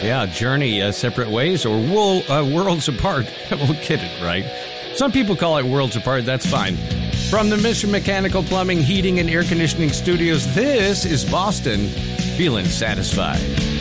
Yeah, journey separate ways or worlds apart. We'll get it right. Some people call it worlds apart. That's fine. From the Mission Mechanical Plumbing, Heating, and Air Conditioning Studios, this is Boston Feeling Satisfied.